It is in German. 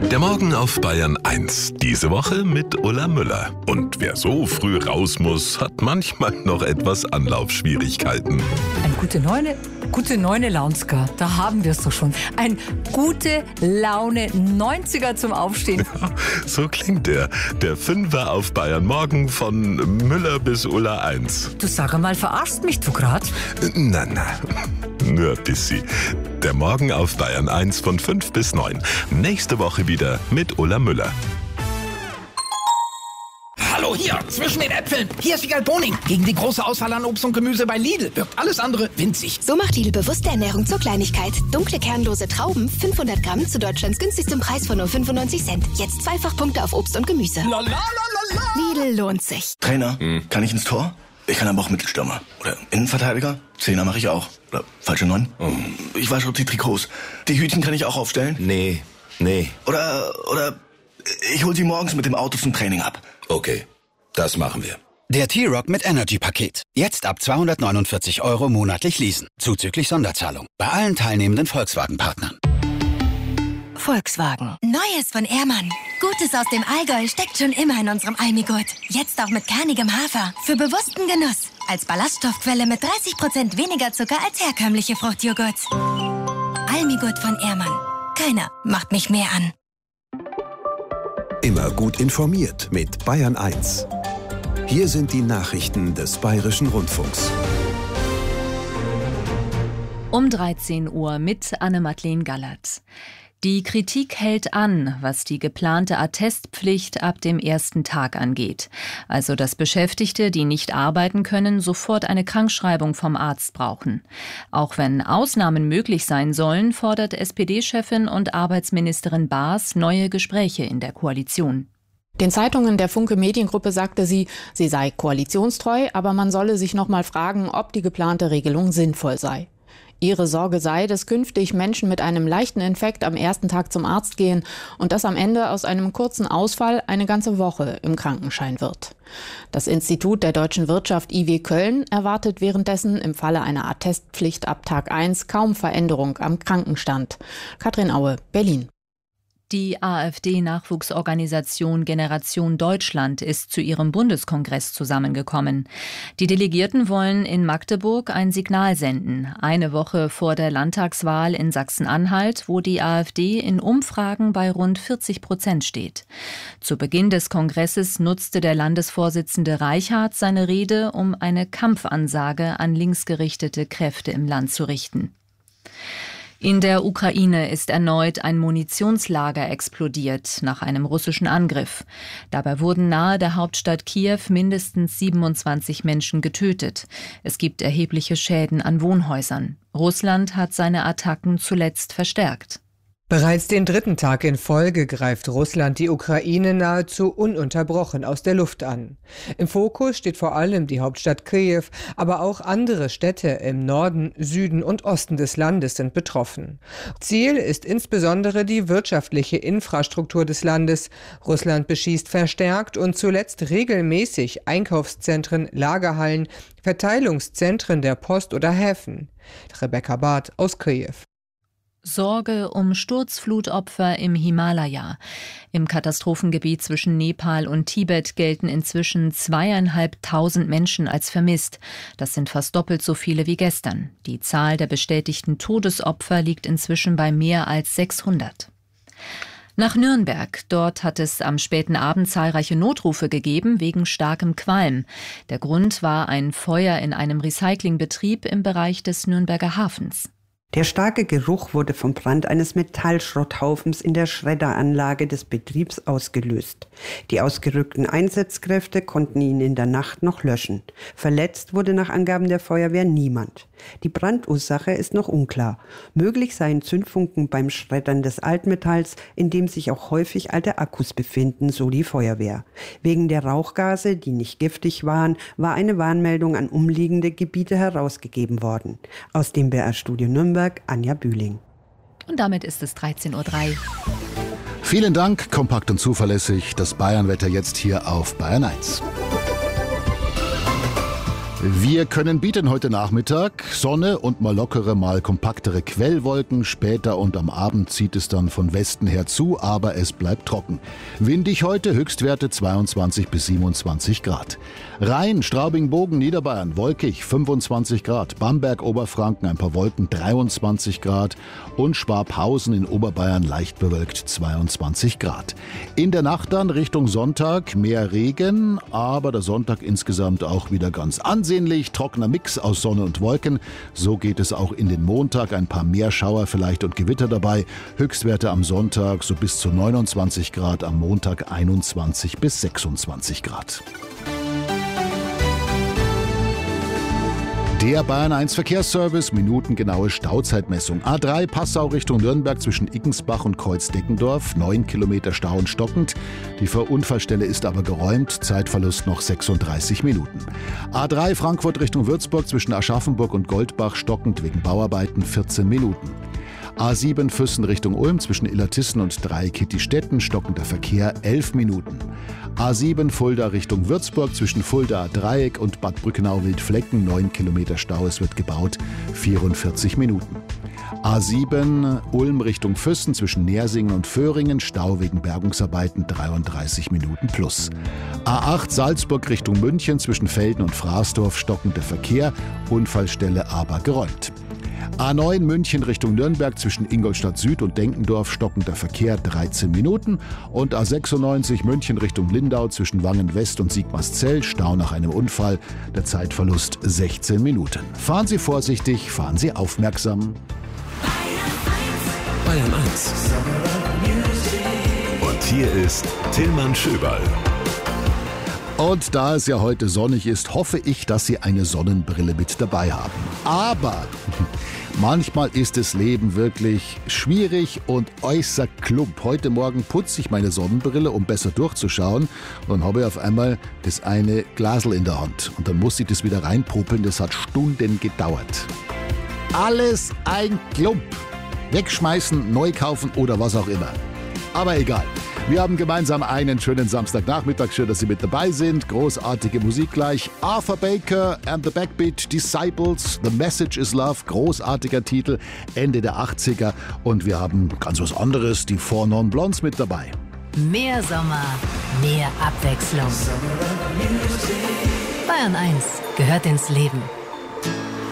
Der Morgen auf Bayern 1. Diese Woche mit Ulla Müller. Und wer so früh raus muss, hat manchmal noch etwas Anlaufschwierigkeiten. Ein gute Neune Launska, da haben wir es doch schon. Ein gute Laune 90er zum Aufstehen. So klingt der Fünfer auf Bayern Morgen von Müller bis Ulla 1. Du sag einmal, verarschst mich du grad? Na, nur ein bisschen. Der Morgen auf Bayern 1 von 5 bis 9. Nächste Woche wieder mit Ulla Müller. Hallo hier, zwischen den Äpfeln. Hier ist Wiegald Boning. Gegen die große Auswahl an Obst und Gemüse bei Lidl wirkt alles andere winzig. So macht Lidl bewusste Ernährung zur Kleinigkeit. Dunkle, kernlose Trauben, 500 Gramm zu Deutschlands günstigstem Preis von nur 95 Cent. Jetzt Zweifachpunkte auf Obst und Gemüse. Lidl lohnt sich. Trainer, kann ich ins Tor? Ich kann aber auch Mittelstürmer. Oder Innenverteidiger. Zehner mache ich auch. Oder falsche 9. Ich wasche die Trikots. Die Hütchen kann ich auch aufstellen? Nee. Oder ich hol sie morgens mit dem Auto zum Training ab. Okay, das machen wir. Der T-Rock mit Energy-Paket. Jetzt ab 249 € monatlich leasen. Zuzüglich Sonderzahlung. Bei allen teilnehmenden Volkswagen-Partnern. Volkswagen. Neues von Ehrmann. Gutes aus dem Allgäu steckt schon immer in unserem Almigurt. Jetzt auch mit kernigem Hafer. Für bewussten Genuss. Als Ballaststoffquelle mit 30% weniger Zucker als herkömmliche Fruchtjoghurts. Almigurt von Ehrmann. Keiner macht mich mehr an. Immer gut informiert mit Bayern 1. Hier sind die Nachrichten des Bayerischen Rundfunks. Um 13 Uhr mit Anne-Madeleine Gallert. Die Kritik hält an, was die geplante Attestpflicht ab dem ersten Tag angeht. Also dass Beschäftigte, die nicht arbeiten können, sofort eine Krankschreibung vom Arzt brauchen. Auch wenn Ausnahmen möglich sein sollen, fordert SPD-Chefin und Arbeitsministerin Baas neue Gespräche in der Koalition. Den Zeitungen der Funke Mediengruppe sagte sie sei koalitionstreu, aber man solle sich noch mal fragen, ob die geplante Regelung sinnvoll sei. Ihre Sorge sei, dass künftig Menschen mit einem leichten Infekt am ersten Tag zum Arzt gehen und dass am Ende aus einem kurzen Ausfall eine ganze Woche im Krankenschein wird. Das Institut der deutschen Wirtschaft IW Köln erwartet währenddessen im Falle einer Attestpflicht ab Tag 1 kaum Veränderung am Krankenstand. Katrin Aue, Berlin. Die AfD-Nachwuchsorganisation Generation Deutschland ist zu ihrem Bundeskongress zusammengekommen. Die Delegierten wollen in Magdeburg ein Signal senden, eine Woche vor der Landtagswahl in Sachsen-Anhalt, wo die AfD in Umfragen bei rund 40% steht. Zu Beginn des Kongresses nutzte der Landesvorsitzende Reichardt seine Rede, um eine Kampfansage an linksgerichtete Kräfte im Land zu richten. In der Ukraine ist erneut ein Munitionslager explodiert nach einem russischen Angriff. Dabei wurden nahe der Hauptstadt Kiew mindestens 27 Menschen getötet. Es gibt erhebliche Schäden an Wohnhäusern. Russland hat seine Attacken zuletzt verstärkt. Bereits den dritten Tag in Folge greift Russland die Ukraine nahezu ununterbrochen aus der Luft an. Im Fokus steht vor allem die Hauptstadt Kiew, aber auch andere Städte im Norden, Süden und Osten des Landes sind betroffen. Ziel ist insbesondere die wirtschaftliche Infrastruktur des Landes. Russland beschießt verstärkt und zuletzt regelmäßig Einkaufszentren, Lagerhallen, Verteilungszentren der Post oder Häfen. Rebecca Barth aus Kiew. Sorge um Sturzflutopfer im Himalaya. Im Katastrophengebiet zwischen Nepal und Tibet gelten inzwischen 2.500 Menschen als vermisst. Das sind fast doppelt so viele wie gestern. Die Zahl der bestätigten Todesopfer liegt inzwischen bei mehr als 600. Nach Nürnberg. Dort hat es am späten Abend zahlreiche Notrufe gegeben wegen starkem Qualm. Der Grund war ein Feuer in einem Recyclingbetrieb im Bereich des Nürnberger Hafens. Der starke Geruch wurde vom Brand eines Metallschrotthaufens in der Schredderanlage des Betriebs ausgelöst. Die ausgerückten Einsatzkräfte konnten ihn in der Nacht noch löschen. Verletzt wurde nach Angaben der Feuerwehr niemand. Die Brandursache ist noch unklar. Möglich seien Zündfunken beim Schreddern des Altmetalls, in dem sich auch häufig alte Akkus befinden, so die Feuerwehr. Wegen der Rauchgase, die nicht giftig waren, war eine Warnmeldung an umliegende Gebiete herausgegeben worden. Aus dem BR-Studio Nürnberg, Anja Bühling. Und damit ist es 13:03 Uhr. Vielen Dank, kompakt und zuverlässig. Das Bayernwetter jetzt hier auf Bayern 1. Wir können bieten heute Nachmittag. Sonne und mal lockere, mal kompaktere Quellwolken. Später und am Abend zieht es dann von Westen her zu, aber es bleibt trocken. Windig heute, Höchstwerte 22 bis 27 Grad. Rhein, Straubing, Bogen, Niederbayern, wolkig 25 Grad. Bamberg, Oberfranken, ein paar Wolken 23 Grad. Und Schwabhausen in Oberbayern leicht bewölkt 22 Grad. In der Nacht dann Richtung Sonntag mehr Regen, aber der Sonntag insgesamt auch wieder ganz ansehnlich. Trockener Mix aus Sonne und Wolken. So geht es auch in den Montag. Ein paar mehr Schauer vielleicht und Gewitter dabei. Höchstwerte am Sonntag so bis zu 29 Grad, am Montag 21 bis 26 Grad. Der Bayern 1 Verkehrsservice, minutengenaue Stauzeitmessung. A3 Passau Richtung Nürnberg zwischen Iggensbach und Kreuz-Deckendorf, 9 Kilometer Stau und stockend. Die Unfallstelle ist aber geräumt, Zeitverlust noch 36 Minuten. A3 Frankfurt Richtung Würzburg zwischen Aschaffenburg und Goldbach, stockend wegen Bauarbeiten 14 Minuten. A7 Füssen Richtung Ulm zwischen Illertissen und Dreieck-Kittistetten, stockender Verkehr 11 Minuten. A7 Fulda Richtung Würzburg zwischen Fulda Dreieck und Bad Brückenau-Wildflecken, 9 Kilometer Stau, es wird gebaut, 44 Minuten. A7 Ulm Richtung Füssen zwischen Nersingen und Föhringen, Stau wegen Bergungsarbeiten 33 Minuten plus. A8 Salzburg Richtung München zwischen Velden und Fraßdorf, stockender Verkehr, Unfallstelle aber geräumt. A9 München Richtung Nürnberg zwischen Ingolstadt Süd und Denkendorf, stockender Verkehr 13 Minuten. Und A96 München Richtung Lindau zwischen Wangen West und Sigmarszell, Stau nach einem Unfall, der Zeitverlust 16 Minuten. Fahren Sie vorsichtig, fahren Sie aufmerksam. Bayern 1. Und hier ist Tillmann Schöberl. Und da es ja heute sonnig ist, hoffe ich, dass Sie eine Sonnenbrille mit dabei haben. Aber manchmal ist das Leben wirklich schwierig und äußerst klump. Heute Morgen putze ich meine Sonnenbrille, um besser durchzuschauen, und habe auf einmal das eine Glasl in der Hand. Und dann musste ich das wieder reinpopeln, das hat Stunden gedauert. Alles ein Klump. Wegschmeißen, neu kaufen oder was auch immer. Aber egal. Wir haben gemeinsam einen schönen Samstagnachmittag. Schön, dass Sie mit dabei sind. Großartige Musik gleich. Arthur Baker and the Backbeat Disciples. The Message is Love. Großartiger Titel. Ende der 80er. Und wir haben ganz was anderes. Die Four Non Blondes mit dabei. Mehr Sommer, mehr Abwechslung. Bayern 1 gehört ins Leben.